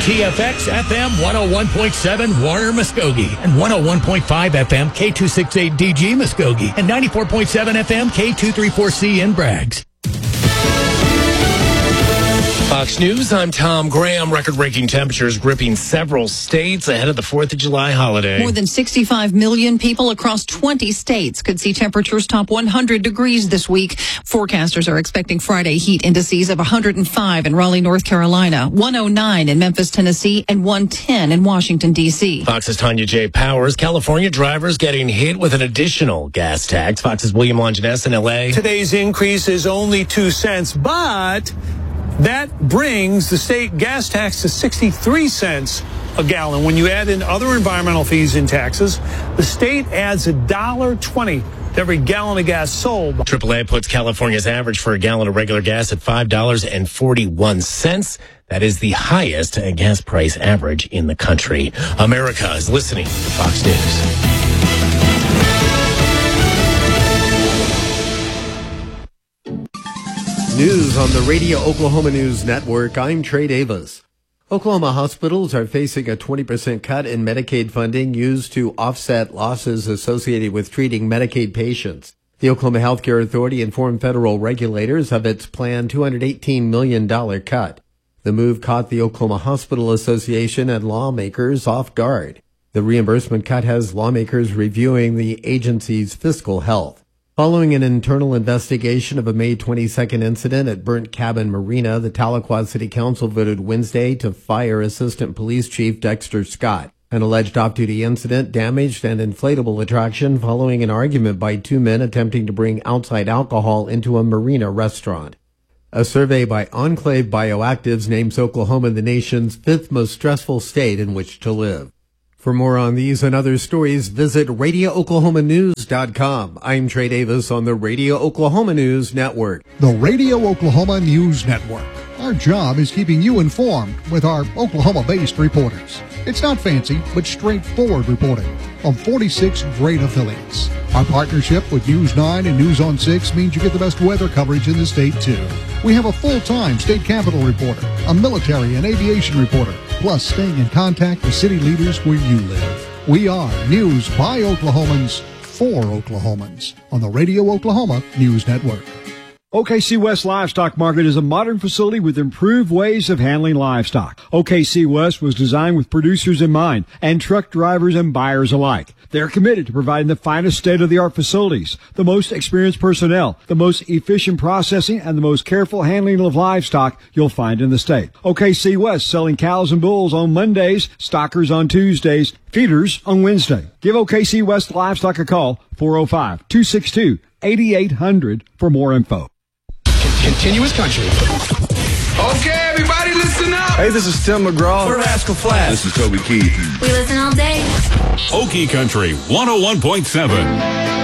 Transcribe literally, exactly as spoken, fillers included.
T F X F M one oh one point seven Warner Muskogee and one oh one point five F M K two sixty-eight D G Muskogee and ninety-four point seven F M K two thirty-four C in Braggs. Fox News, I'm Tom Graham. Record-breaking temperatures gripping several states ahead of the fourth of July holiday. More than sixty-five million people across twenty states could see temperatures top one hundred degrees this week. Forecasters are expecting Friday heat indices of one hundred five in Raleigh, North Carolina, one oh nine in Memphis, Tennessee, and one ten in Washington, D C. Fox's Tanya J. Powers. California drivers getting hit with an additional gas tax. Fox's William Longinus in L A. Today's increase is only two cents, but that brings the state gas tax to sixty-three cents a gallon. When you add in other environmental fees and taxes, the state adds one dollar twenty to every gallon of gas sold. triple A puts California's average for a gallon of regular gas at five dollars and forty-one cents. That is the highest gas price average in the country. America is listening to Fox News. News on the Radio Oklahoma News Network. I'm Trey Davis. Oklahoma hospitals are facing a twenty percent cut in Medicaid funding used to offset losses associated with treating Medicaid patients. The Oklahoma Healthcare Authority informed federal regulators of its planned two hundred eighteen million dollars cut. The move caught the Oklahoma Hospital Association and lawmakers off guard. The reimbursement cut has lawmakers reviewing the agency's fiscal health. Following an internal investigation of a May twenty-second incident at Burnt Cabin Marina, the Tahlequah City Council voted Wednesday to fire Assistant Police Chief Dexter Scott. An alleged off-duty incident damaged an inflatable attraction following an argument by two men attempting to bring outside alcohol into a marina restaurant. A survey by Enclave Bioactives names Oklahoma the nation's fifth most stressful state in which to live. For more on these and other stories, visit radio oklahoma news dot com. I'm Trey Davis on the Radio Oklahoma News Network. The Radio Oklahoma News Network. Our job is keeping you informed with our Oklahoma-based reporters. It's not fancy, but straightforward reporting on forty-six great affiliates. Our partnership with News nine and News on six means you get the best weather coverage in the state, too. We have a full-time state capitol reporter, a military and aviation reporter, plus staying in contact with city leaders where you live. We are News by Oklahomans for Oklahomans on the Radio Oklahoma News Network. O K C West Livestock Market is a modern facility with improved ways of handling livestock. O K C West was designed with producers in mind and truck drivers and buyers alike. They're committed to providing the finest state-of-the-art facilities, the most experienced personnel, the most efficient processing, and the most careful handling of livestock you'll find in the state. O K C West selling cows and bulls on Mondays, stockers on Tuesdays, feeders on Wednesday. Give O K C West Livestock a call, four oh five, two six two, eight eight hundred for more info. Continuous country. Okay, everybody, listen up. Hey, this is Tim McGraw. We're Rascal Flatts. This is Toby Keith. We listen all day. Okie Country one oh one point seven.